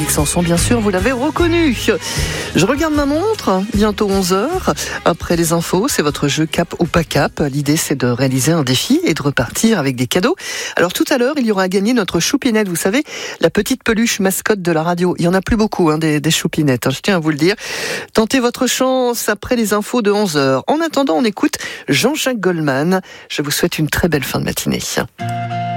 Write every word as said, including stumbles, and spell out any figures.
Félix Sanson, bien sûr, vous l'avez reconnu. Je regarde ma montre, bientôt onze heures. Après les infos, c'est votre jeu cap ou pas cap. L'idée, c'est de réaliser un défi et de repartir avec des cadeaux. Alors tout à l'heure, il y aura à gagner notre choupinette, vous savez, la petite peluche mascotte de la radio. Il y en a plus beaucoup, hein, des, des choupinettes, hein, je tiens à vous le dire. Tentez votre chance après les infos de onze heures. En attendant, on écoute Jean-Jacques Goldman. Je vous souhaite une très belle fin de matinée.